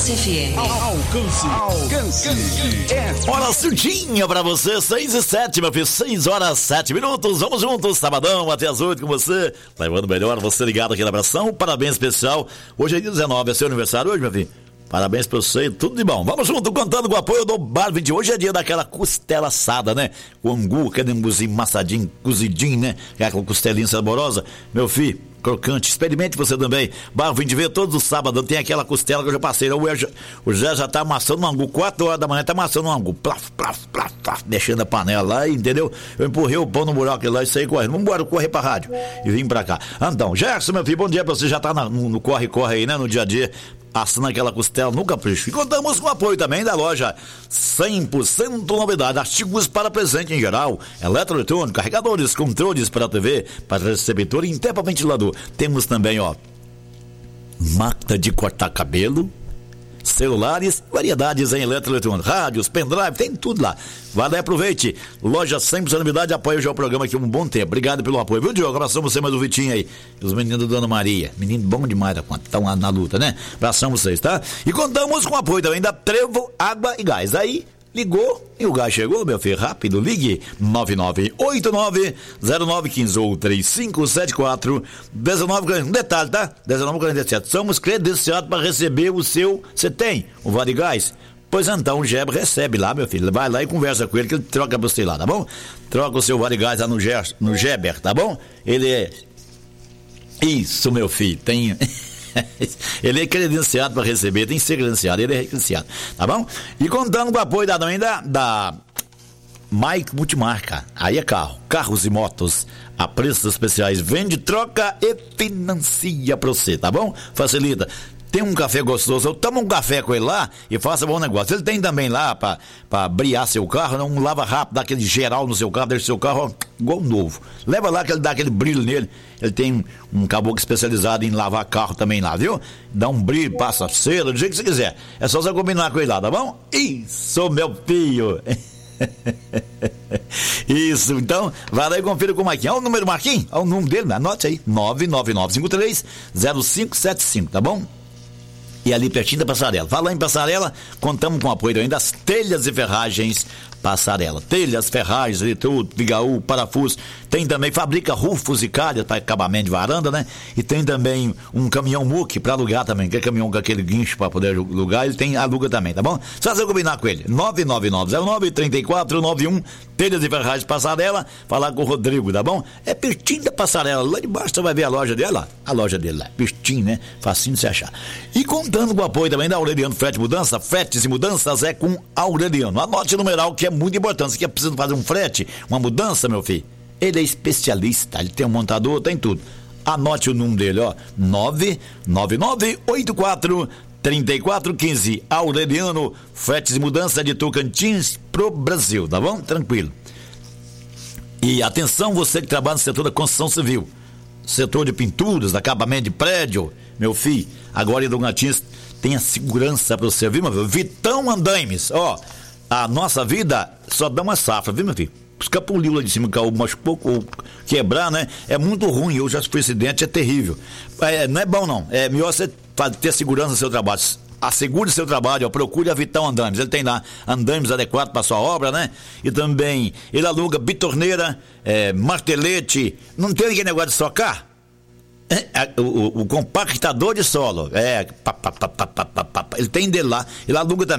CFM. Alcance. Hora certinha pra você, 6h07, meu filho, 6h07. Vamos juntos, sabadão, até as 8 com você, levando melhor, você ligado aqui na abração. Parabéns especial, hoje é dia 19, é seu aniversário hoje, meu filho. Parabéns pra você, tudo de bom. Vamos junto, contando com o apoio do Bar 20. Hoje é dia daquela costela assada, né? Com angu, aquele anguzinho massadinho, cozidinho, né? Aquela costelinha saborosa. Meu filho, crocante, experimente você também. Bar 20 vê todos os sábados, tem aquela costela que eu já passei. O Zé já tá amassando um angu, 4 horas da manhã, tá amassando um angu. Plaf, mexendo a panela lá, entendeu? Eu empurrei o pão no buraco lá e saí correndo. Vamos embora, correr pra rádio e vim pra cá. Então, Gerson, meu filho, bom dia pra você. Já tá no corre-corre aí, né? No dia a dia, assando aquela costela no capricho. E contamos com o apoio também da loja 100% novidade, artigos para presente em geral, eletroeletrônico, carregadores, controles para TV, para receptor e até para ventilador. Temos também, máquina de cortar cabelo, celulares, variedades em eletroeletrônico, rádios, pendrive, tem tudo lá. Vale, aproveite. Loja 100% novidade, apoia já o programa aqui um bom tempo. Obrigado pelo apoio, viu, Diogo? Abração você, mais o Vitinho aí. Os meninos da Dona Maria. Menino bom demais da conta. Estão lá na luta, né? Abração vocês, tá? E contamos com o apoio também da Trevo Água e Gás. Aí, ligou e o gás chegou, meu filho. Rápido, ligue 9989-0915 ou 3574-1947. Um detalhe, tá? 1947. Somos credenciados para receber o seu. Você tem o Vale Gás? Pois então, o Geber recebe lá, meu filho. Vai lá e conversa com ele que ele troca pra você lá, tá bom? Troca o seu Vale Gás lá no Geber, tá bom? Ele é. Isso, meu filho, tem. Ele é credenciado para receber, tem que ser credenciado, ele é credenciado, tá bom? E contando com o apoio também da Mike Multimarca. Aí é carros e motos a preços especiais, vende, troca e financia pra você, tá bom? Facilita. Tem um café gostoso, toma um café com ele lá e faça bom negócio. Ele tem também lá pra briar seu carro, um lava rápido, dá aquele geral no seu carro, deixa seu carro igual novo. Leva lá que ele dá aquele brilho nele. Ele tem um caboclo especializado em lavar carro também lá, viu? Dá um brilho, passa cera, do jeito que você quiser. É só você combinar com ele lá, tá bom? Isso, meu filho! Isso, então, vai lá e confira com o Marquinhos. Olha o número do Marquinhos, olha o número dele, anote aí, 99953-0575, tá bom? E ali pertinho da Passarela. Fala em Passarela, contamos com o apoio ainda das telhas e ferragens Passarela. Telhas, ferragens, eletrodo, vigaú, parafuso. Tem também, fabrica rufos e calhas para acabamento de varanda, né? E tem também um caminhão muque para alugar também. Que é caminhão com aquele guincho para poder alugar, ele tem aluga também, tá bom? Só você combinar com ele. 99909-3491, telhas e ferragens Passarela. Falar com o Rodrigo, tá bom? É pertinho da Passarela. Lá de baixo você vai ver a loja dele lá. A loja dele lá. Pertinho, né? Facinho de se achar. E contando com o apoio também da Aureliano Frete Mudança. Fretes e mudanças é com Aureliano. Anote o numeral que é muito importante. Você quer precisar fazer um frete, uma mudança, meu filho? Ele é especialista, ele tem um montador, tem tudo. Anote o número dele, 99984-3415. Aureliano, fretes e mudança de Tocantins pro Brasil, tá bom? Tranquilo. E atenção, você que trabalha no setor da construção civil, setor de pinturas, acabamento de prédio, meu filho, agora em Tocantins tem a segurança para você, viu, meu filho? Vitão Andaimes, a nossa vida só dá uma safra, viu, meu filho? Escapuliu lá de cima, caiu, machucou, ou quebrar, né? É muito ruim. Eu já sofri acidente, é terrível. Não é bom, não. É melhor você ter segurança no seu trabalho. Assegure seu trabalho, procure a Vitão Andaimes. Ele tem lá andaimes adequados para sua obra, né? E também ele aluga bitorneira, martelete. Não tem aquele negócio de socar? O compactador de solo. Ele tem dele lá. Ele aluga também.